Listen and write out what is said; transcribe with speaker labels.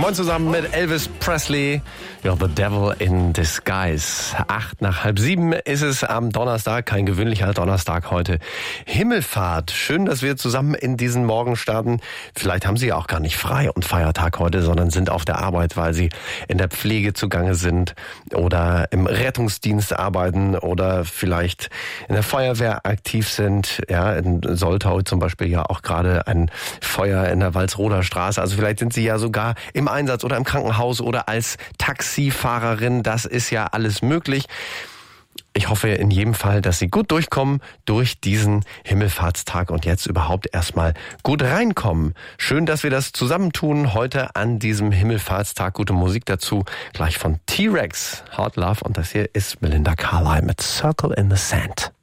Speaker 1: Moin zusammen mit Elvis Presley. You're the devil in disguise. 6:08 ist es am Donnerstag, kein gewöhnlicher Donnerstag heute. Himmelfahrt. Schön, dass wir zusammen in diesen Morgen starten. Vielleicht haben Sie ja auch gar nicht frei und Feiertag heute, sondern sind auf der Arbeit, weil Sie in der Pflege zugange sind oder im Rettungsdienst arbeiten oder vielleicht in der Feuerwehr aktiv sind. Ja, in Soltau zum Beispiel ja auch gerade ein Feuer in der Walsroder Straße. Also vielleicht sind Sie ja sogar im Einsatz oder im Krankenhaus oder als Taxifahrerin. Das ist ja alles möglich. Ich hoffe in jedem Fall, dass Sie gut durchkommen durch diesen Himmelfahrtstag und jetzt überhaupt erstmal gut reinkommen. Schön, dass wir das zusammentun heute an diesem Himmelfahrtstag. Gute Musik dazu, gleich von T-Rex, Hard Love, und das hier ist Belinda Carlisle mit Circle in the Sand.